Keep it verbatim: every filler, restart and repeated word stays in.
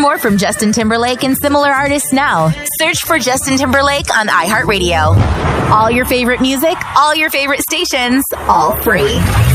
more from Justin Timberlake and similar artists now. Search for Justin Timberlake on iHeartRadio. All your favorite music, all your favorite stations, all free.